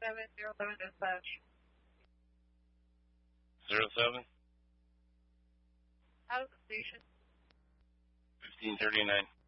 07 dispatch. 07? Out of the station. 1539.